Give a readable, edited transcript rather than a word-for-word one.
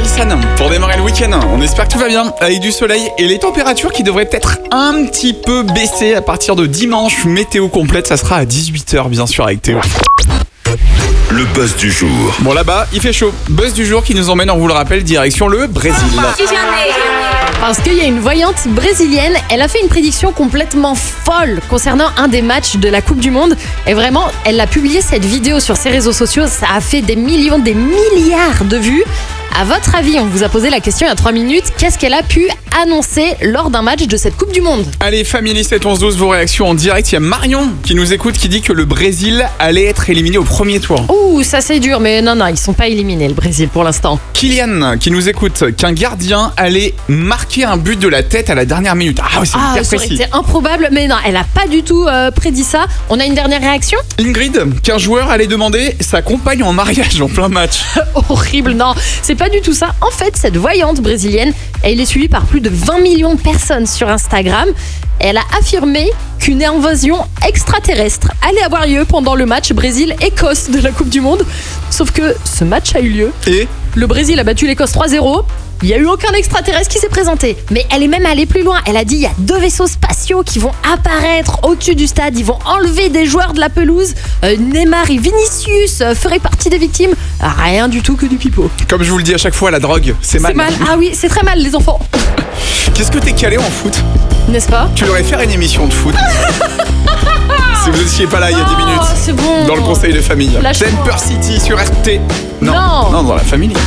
Orelsan pour démarrer le week-end. On espère que tout va bien avec du soleil et les températures qui devraient peut-être un petit peu baisser à partir de dimanche. Météo complète, ça sera à 18h bien sûr avec Théo. Le buzz du jour. Bon là-bas, il fait chaud. Buzz du jour qui nous emmène, on vous le rappelle, direction le Brésil. Parce qu'il y a une voyante brésilienne, elle a fait une prédiction complètement folle concernant un des matchs de la Coupe du Monde. Et vraiment, elle a publié cette vidéo sur ses réseaux sociaux. Ça a fait des millions, des milliards de vues. À votre avis, on vous a posé la question il y a 3 minutes, qu'est-ce qu'elle a pu annoncer lors d'un match de cette Coupe du Monde ? Allez, Family 711-12, vos réactions en direct. Il y a Marion qui nous écoute, qui dit que le Brésil allait être éliminé au premier tour. Ouh, ça c'est dur, mais non, ils sont pas éliminés, le Brésil, pour l'instant. Kylian qui nous écoute, qu'un gardien allait marquer un but de la tête à la dernière minute. Ah oui, c'est hyper ça aurait précis. été improbable, mais non, elle a pas du tout prédit ça. On a une dernière réaction ? Ingrid, qu'un joueur allait demander sa compagne en mariage en plein match. Horrible, non, c'est pas du tout ça. En fait, cette voyante brésilienne, elle est suivie par plus de 20 millions de personnes sur Instagram. Elle a affirmé qu'une invasion extraterrestre allait avoir lieu pendant le match Brésil-Écosse de la Coupe du Monde. Sauf que ce match a eu lieu. Et Le Brésil a battu l'Écosse 3-0. Il n'y a eu aucun extraterrestre qui s'est présenté. Mais elle est même allée plus loin. Elle a dit il y a 2 vaisseaux spatiaux qui vont apparaître au-dessus du stade. Ils vont enlever des joueurs de la pelouse. Neymar et Vinicius feraient partie des victimes. Rien du tout que du pipeau. comme je vous le dis à chaque fois, la drogue, c'est mal. C'est mal. Ah oui, c'est très mal les enfants. Qu'est-ce que t'es calé en foot? N'est-ce pas? Tu devrais faire une émission de foot. Si vous n'étiez pas là il y a 10 minutes. C'est bon. Dans le conseil de famille. Lâche-moi. Temper City sur RT. Non, Non. dans la famille.